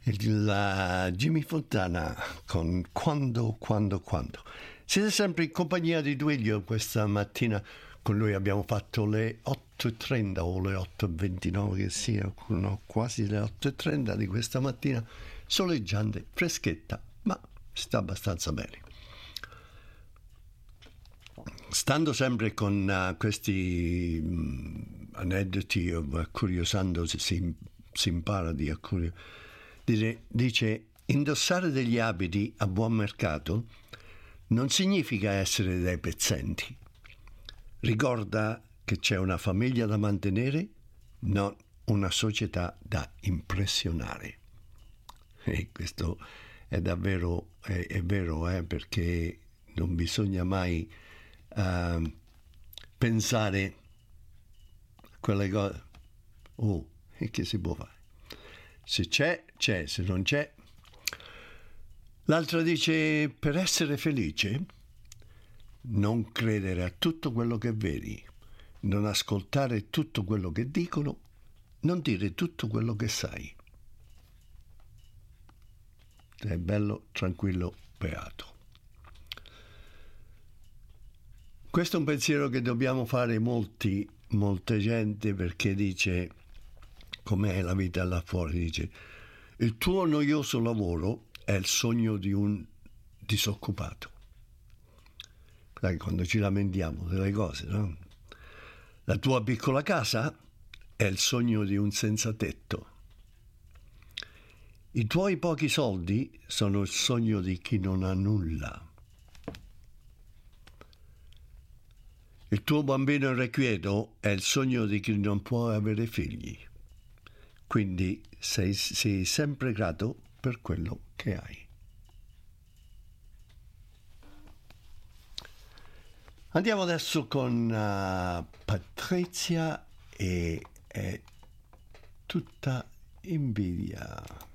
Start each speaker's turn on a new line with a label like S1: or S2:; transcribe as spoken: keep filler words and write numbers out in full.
S1: Il uh, Jimmy Fontana con Quando, Quando, Quando. Siete sempre in compagnia di Duilio questa mattina. Con lui abbiamo fatto le otto e trenta o le otto e ventinove che sia, no, quasi le otto e trenta di questa mattina, soleggiante, freschetta, ma sta abbastanza bene. Stando sempre con uh, questi um, aneddoti, uh, curiosando, si, si impara di accuriosare. Dice, indossare degli abiti a buon mercato non significa essere dei pezzenti. Ricorda che c'è una famiglia da mantenere, non una società da impressionare. E questo è davvero è, è vero, eh, perché non bisogna mai uh, pensare a quelle cose. Oh, e che si può fare? Se c'è, c'è, se non c'è. L'altra dice, per essere felice, non credere a tutto quello che vedi, non ascoltare tutto quello che dicono, non dire tutto quello che sai. Sei bello, tranquillo, beato. Questo è un pensiero che dobbiamo fare molti, molta gente, perché dice, com'è la vita là fuori, dice, il tuo noioso lavoro è il sogno di un disoccupato. Sai, quando ci lamentiamo delle cose, no? La tua piccola casa è il sogno di un senza tetto. I tuoi pochi soldi sono il sogno di chi non ha nulla. Il tuo bambino irrequieto è il sogno di chi non può avere figli. Quindi sei, sei sempre grato per quello che hai. Andiamo adesso con uh, Patrizia e è tutta invidia.